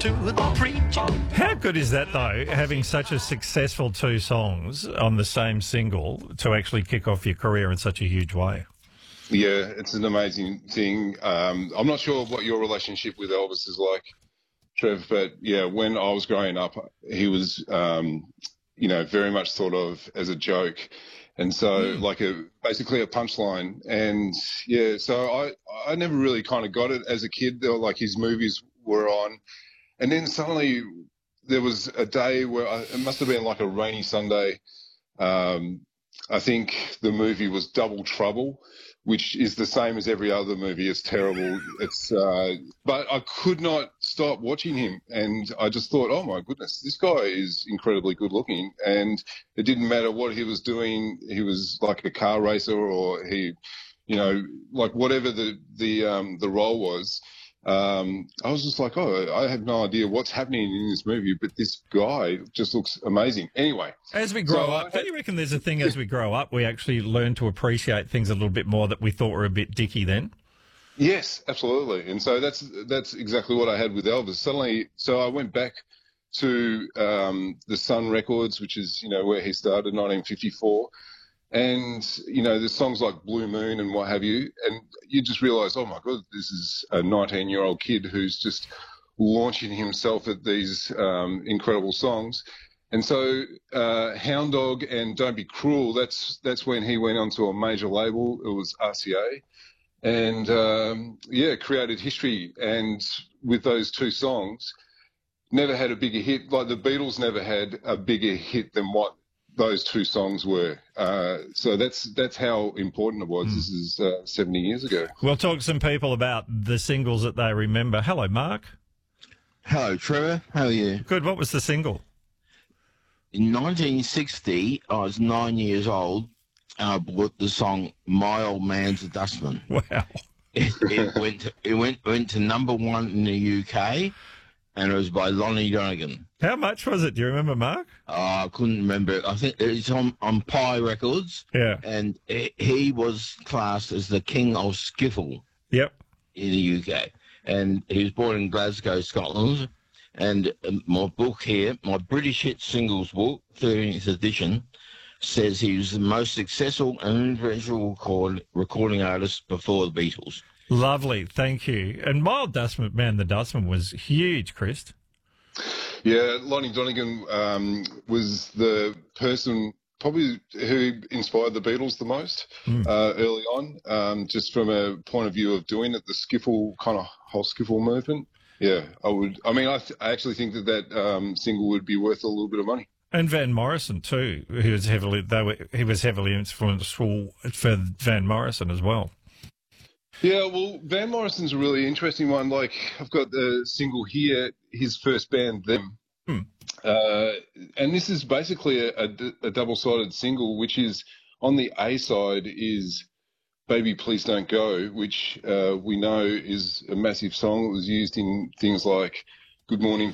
to the preacher. How good is that, though, having such a successful two songs on the same single to actually kick off your career in such a huge way? Yeah, it's an amazing thing. I'm not sure what your relationship with Elvis is like, Trev, but yeah, when I was growing up, he was, very much thought of as a joke. And so basically a punchline. And yeah, so I never really kind of got it as a kid. There were, like, his movies were on. And then suddenly there was a day where it must have been like a rainy Sunday. I think the movie was Double Trouble, which is the same as every other movie. It's terrible. But I could not stop watching him, and I just thought, oh my goodness, this guy is incredibly good looking. And it didn't matter what he was doing. He was like a car racer, or he, like whatever the role was. I was just like, I have no idea what's happening in this movie, but this guy just looks amazing. Anyway. As we grow up, don't you reckon there's a thing as we grow up, we actually learn to appreciate things a little bit more that we thought were a bit dicky then? Yes, absolutely. And so that's exactly what I had with Elvis. Suddenly, so I went back to the Sun Records, which is, where he started, 1954. And, there's songs like Blue Moon and what have you, and you just realise, oh, my God, this is a 19-year-old kid who's just launching himself at these incredible songs. And so Hound Dog and Don't Be Cruel, that's when he went onto a major label. It was RCA. And, created history. And with those two songs, never had a bigger hit. Like the Beatles never had a bigger hit than what those two songs were. So that's how important it was. This is 70 years ago. We'll talk to some people about the singles that they remember. Hello, Mark. Hello, Trevor. How are you? Good. What was the single? In 1960, I was 9 years old, and I bought the song "My Old Man's a Dustman." Wow. It went to number one in the UK, and it was by Lonnie Donegan. How much was it? Do you remember, Mark? I couldn't remember. I think it's on Pie Records. Yeah. And he was classed as the king of skiffle. Yep. In the UK. And he was born in Glasgow, Scotland. And my book here, my British Hit Singles book, 13th edition, says he was the most successful and influential recording artist before the Beatles. Lovely, thank you. And My Dustman, Man the Dustman was huge, Chris. Yeah, Lonnie Donegan was the person probably who inspired the Beatles the most early on, just from a point of view of doing it, the skiffle, kind of whole skiffle movement. Yeah, I actually think that single would be worth a little bit of money. And Van Morrison too. He was heavily influential for Van Morrison as well. Yeah, well, Van Morrison's a really interesting one. Like, I've got the single here, his first band, Them. And this is basically a double-sided single, which is, on the A side is Baby Please Don't Go, which we know is a massive song. It was used in things like Good Morning